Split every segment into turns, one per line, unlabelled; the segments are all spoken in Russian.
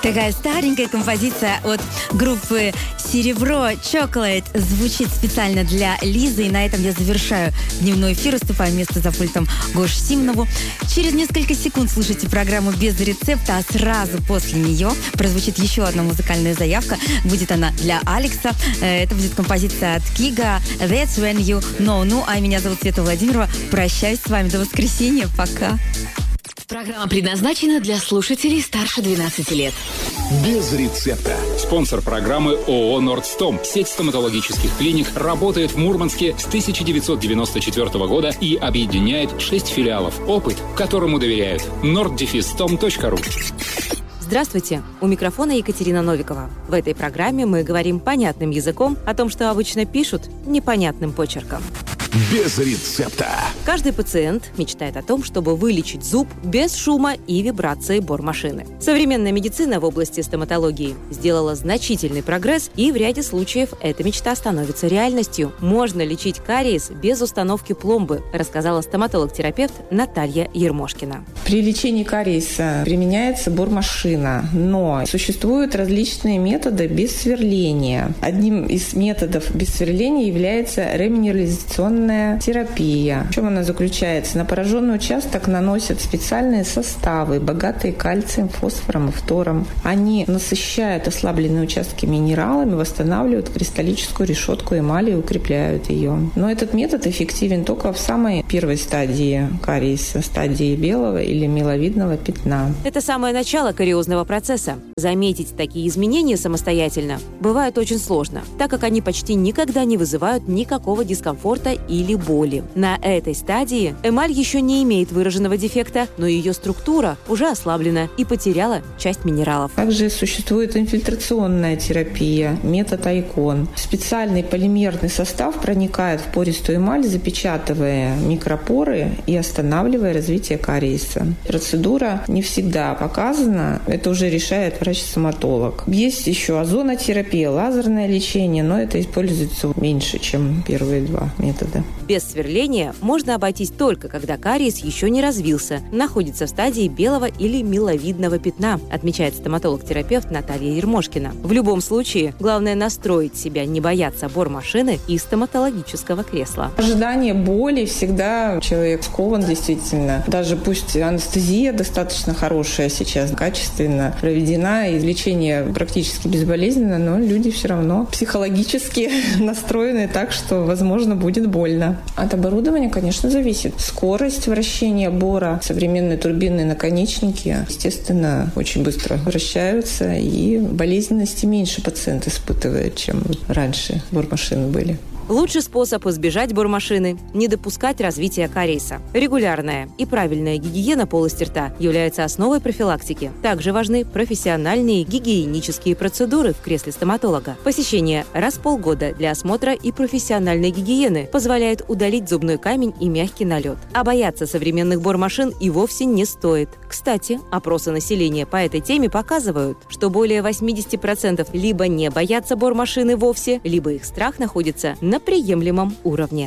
Такая старенькая композиция от группы «Серебро» «Chocolate» звучит специально для Лизы. И на этом я завершаю дневной эфир, уступаю место за пультом Гоше Симонову. Через несколько секунд слушайте программу «Без рецепта», а сразу после нее прозвучит еще одна музыкальная заявка. Будет она для Алекса. Это будет композиция от Кига «That's When You Know». Ну, а меня зовут Света Владимирова. Прощаюсь с вами до воскресенья. Пока.
Программа предназначена для слушателей старше 12 лет.
Без рецепта. Спонсор программы ООО «Нордстом». Сеть стоматологических клиник работает в Мурманске с 1994 года и объединяет 6 филиалов. Опыт, которому доверяют. norddefistom.ru.
Здравствуйте! У микрофона Екатерина Новикова. В этой программе мы говорим понятным языком о том, что обычно пишут непонятным почерком.
Без рецепта.
Каждый пациент мечтает о том, чтобы вылечить зуб без шума и вибрации бормашины. Современная медицина в области стоматологии сделала значительный прогресс, и в ряде случаев эта мечта становится реальностью. Можно лечить кариес без установки пломбы, рассказала стоматолог-терапевт Наталья Ермошкина.
При лечении кариеса применяется бормашина, но существуют различные методы без сверления. Одним из методов без сверления является реминерализационная терапия. В чем она заключается? На пораженный участок наносят специальные составы, богатые кальцием, фосфором и фтором. Они насыщают ослабленные участки минералами, восстанавливают кристаллическую решетку эмали и укрепляют ее. Но этот метод эффективен только в самой первой стадии кариеса, стадии белого или миловидного пятна.
Это самое начало кариозного процесса. Заметить такие изменения самостоятельно бывает очень сложно, так как они почти никогда не вызывают никакого дискомфорта или боли. На этой стадии эмаль еще не имеет выраженного дефекта, но ее структура уже ослаблена и потеряла часть минералов.
Также существует инфильтрационная терапия, метод Айкон. Специальный полимерный состав проникает в пористую эмаль, запечатывая микропоры и останавливая развитие кариеса. Процедура не всегда показана, это уже решает врач-стоматолог. Есть еще озонотерапия, лазерное лечение, но это используется меньше, чем первые два метода.
Без сверления можно обойтись только когда кариес еще не развился, находится в стадии белого или миловидного пятна, отмечает стоматолог-терапевт Наталья Ермошкина. В любом случае, главное настроить себя, не бояться бормашины и стоматологического кресла.
Ожидание боли всегда человек скован действительно. Даже пусть анестезия достаточно хорошая сейчас, качественно проведена, и лечение практически безболезненно, но люди все равно психологически настроены так, что, возможно, будет больно. От оборудования, конечно, зависит. Скорость вращения бора, современные турбинные наконечники, естественно, очень быстро вращаются, и болезненности меньше пациент испытывает, чем раньше бормашины были.
Лучший способ избежать бормашины – не допускать развития кариеса. Регулярная и правильная гигиена полости рта является основой профилактики. Также важны профессиональные гигиенические процедуры в кресле стоматолога. Посещение раз в полгода для осмотра и профессиональной гигиены позволяет удалить зубной камень и мягкий налет. А бояться современных бормашин и вовсе не стоит. Кстати, опросы населения по этой теме показывают, что более 80% либо не боятся бормашины вовсе, либо их страх находится на приемлемом уровне.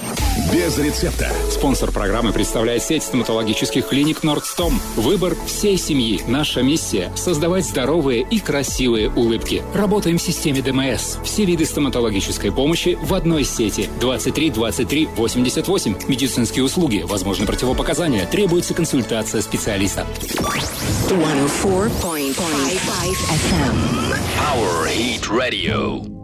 Без рецепта. Спонсор программы представляет сеть стоматологических клиник «Нордстом». Выбор всей семьи. Наша миссия – создавать здоровые и красивые улыбки. Работаем в системе ДМС. Все виды стоматологической помощи в одной сети. 23 23 88. Медицинские услуги. Возможны противопоказания. Требуется консультация специалиста.
104.5 FM.
Power Hit Radio.